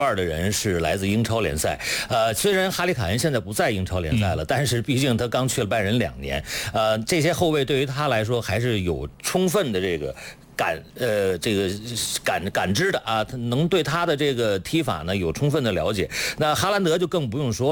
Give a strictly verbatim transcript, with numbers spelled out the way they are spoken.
二的人是来自英超联赛，呃，虽然哈里凯恩现在不在英超联赛了，嗯、但是毕竟他刚去了拜仁两年，呃，这些后卫对于他来说还是有充分的这个感呃这个感感知的啊，他能对他的这个踢法呢有充分的了解。那哈兰德就更不用说。